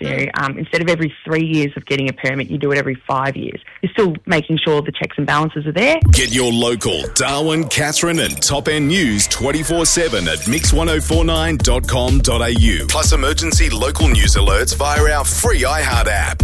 instead of every 3 years of getting a permit, you do it every 5 years. You're still making sure the checks and balances are there. Get your local Darwin, Katherine and Top End news 24/7 at mix1049.com.au. Plus emergency local news alerts via our free iHeart app.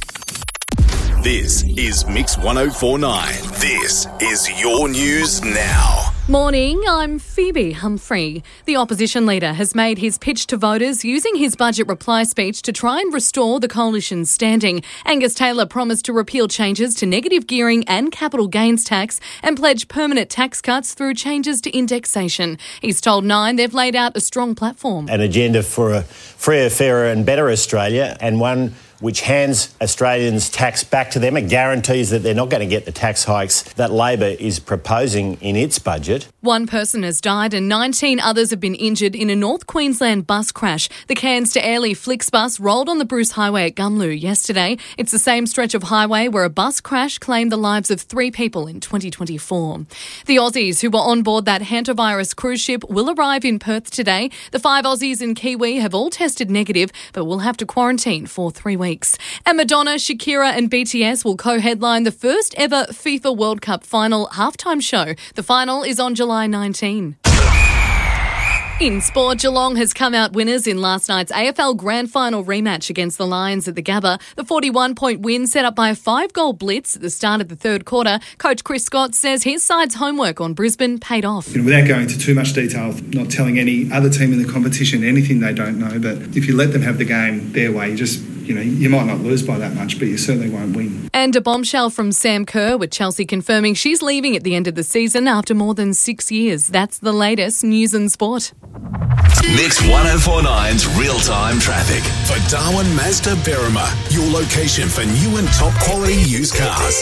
This is Mix 1049. This is your news now. Morning, I'm Phoebe Humphrey. The opposition leader has made his pitch to voters using his budget reply speech to try and restore the coalition's standing. Angus Taylor promised to repeal changes to negative gearing and capital gains tax and pledge permanent tax cuts through changes to indexation. He's told Nine they've laid out a strong platform. An agenda for a freer, fairer and better Australia, and one which hands Australians tax back to them and guarantees that they're not going to get the tax hikes that Labor is proposing in its budget. One person has died and 19 others have been injured in a North Queensland bus crash. The Cairns to Airlie Flix bus rolled on the Bruce Highway at Gumlu yesterday. It's the same stretch of highway where a bus crash claimed the lives of 3 people in 2024. The Aussies who were on board that hantavirus cruise ship will arrive in Perth today. The 5 Aussies and Kiwi have all tested negative but will have to quarantine for 3 weeks. And Madonna, Shakira and BTS will co-headline the first ever FIFA World Cup final halftime show. The final is on July 19. In sport, Geelong has come out winners in last night's AFL Grand Final rematch against the Lions at the Gabba. The 41-point win set up by a 5-goal blitz at the start of the third quarter. Coach Chris Scott says his side's homework on Brisbane paid off. Without going into too much detail, not telling any other team in the competition anything they don't know, but if you let them have the game their way, you might not lose by that much, but you certainly won't win. And a bombshell from Sam Kerr, with Chelsea confirming she's leaving at the end of the season after more than 6 years. That's the latest news and sport. Mix 1049's real-time traffic. For Darwin Mazda Berrima, your location for new and top-quality used cars.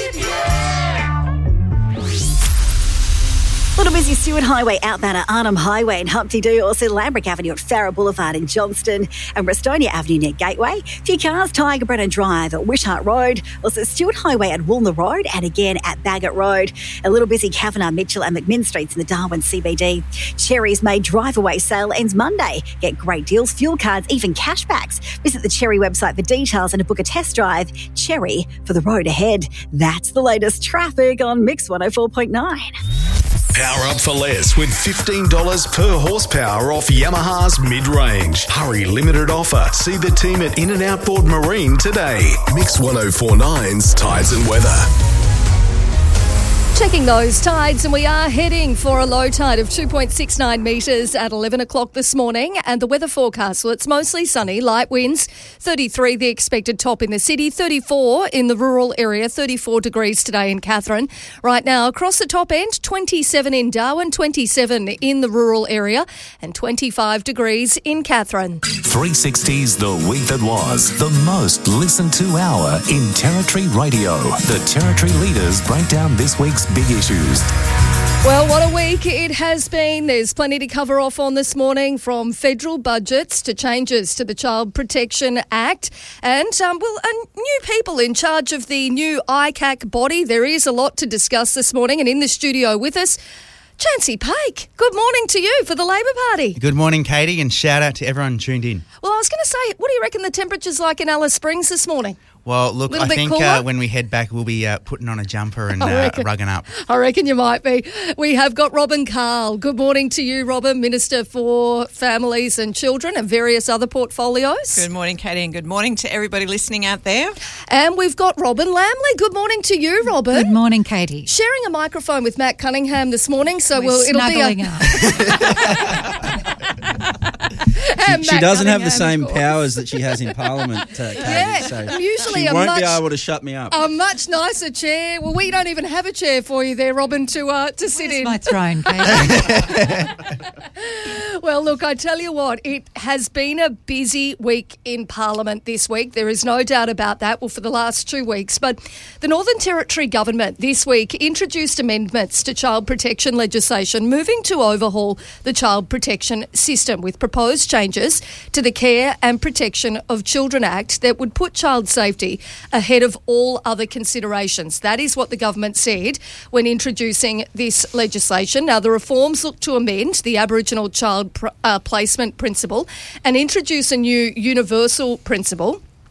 Little busy Stewart Highway outbound at Arnhem Highway and Humpty Doo, also Lambrick Avenue at Farrer Boulevard in Johnston and Westonia Avenue near Gateway. Few cars, Tiger Brennan Drive at Wishart Road, also Stewart Highway at Woolner Road and again at Bagot Road. A little busy Kavanagh, Mitchell and McMinn Streets in the Darwin CBD. Cherry's May drive away sale ends Monday. Get great deals, fuel cards, even cashbacks. Visit the Cherry website for details and to book a test drive. Cherry for the road ahead. That's the latest traffic on Mix 104.9. Power up for less with $15 per horsepower off Yamaha's mid-range. Hurry, limited offer. See the team at In-N Outboard Marine today. Mix 1049's Tides and Weather. Checking those tides, and we are heading for a low tide of 2.69 metres at 11 o'clock this morning. And the weather forecast, well, it's mostly sunny, light winds, 33 the expected top in the city, 34 in the rural area, 34 degrees today in Katherine. Right now, across the top end, 27 in Darwin, 27 in the rural area, and 25 degrees in Katherine. 360's The Week That Was, the most listened to hour in Territory Radio. The Territory leaders break down this week's big issues. Well, what a week it has been. There's plenty to cover off on this morning, from federal budgets to changes to the Child Protection Act and, new people in charge of the new ICAC body. There is a lot to discuss this morning, and in the studio with us, Chancey Paik. Good morning to you for the Labor Party. Good morning, Katie, and shout out to everyone tuned in. Well, I was going to say, what do you reckon the temperature's like in Alice Springs this morning? Well, look, I think when we head back, we'll be putting on a jumper and rugging up. I reckon you might be. We have got Robin Carl. Good morning to you, Robin, Minister for Families and Children and various other portfolios. Good morning, Katie, and good morning to everybody listening out there. And we've got Robin Lamley. Good morning to you, Robin. Good morning, Katie. Sharing a microphone with Matt Cunningham this morning, so it'll be up. She doesn't have the same powers that she has in Parliament, Katie. Yeah, so usually she won't be able to shut me up. A much nicer chair. Well, we don't even have a chair for you there, Robin, to sit in. My throne, Katie. Well, look, I tell you what, it has been a busy week in Parliament this week. There is no doubt about that. Well, for the last 2 weeks. But the Northern Territory Government this week introduced amendments to child protection legislation, moving to overhaul the child protection system with proposed changes to the Care and Protection of Children Act that would put child safety ahead of all other considerations. That is what the government said when introducing this legislation. Now, the reforms look to amend the Aboriginal child placement principle and introduce a new universal principle